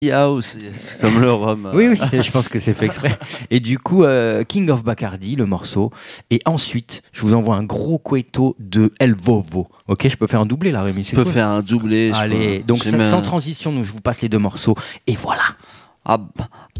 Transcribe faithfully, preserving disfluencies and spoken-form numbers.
House, c'est comme le rhum. Oui, oui, c'est- je pense que c'est fait exprès. Et du coup, euh, King of Bacardi, le morceau. Et ensuite, je vous envoie un gros cueto de El Vovo. Ok, je peux faire un doublé là, Rémi. Je peux faire un doublé. Allez, je peux... donc J'ai ça- même- sans transition, nous, je vous passe les deux morceaux. Et voilà. Ah,